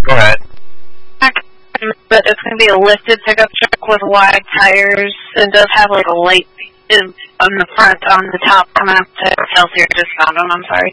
Go ahead. But it's going to be a lifted pickup truck with wide tires and does have like a light on the front, on the top coming up to Excelsior. Just found them, I'm sorry.